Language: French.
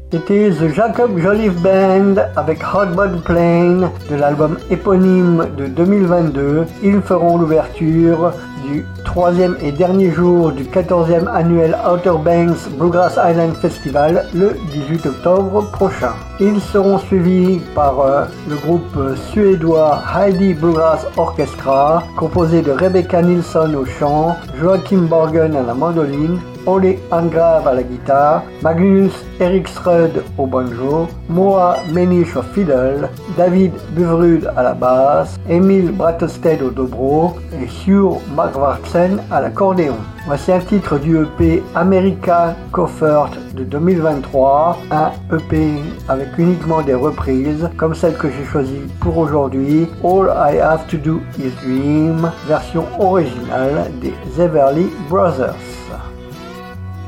It is the Jacob Joliffe Band avec Hotbod Plane de l'album éponyme de 2022. Ils feront l'ouverture du troisième et dernier jour du 14e annuel Outer Banks Bluegrass Island Festival le 18 octobre prochain. Ils seront suivis par le groupe suédois Heidi Bluegrass Orchestra, composé de Rebecca Nilsson au chant, Joachim Borgen à la mandoline, Ole Angrave à la guitare, Magnus Eriksrud au banjo, Moa Menish au fiddle, David Buvrud à la basse, Emil Brattested au dobro et Hugh Markvartsen à l'accordéon. Voici un titre du EP America Comfort de 2023, un EP avec uniquement des reprises, comme celle que j'ai choisie pour aujourd'hui, All I Have to Do Is Dream, version originale des Everly Brothers.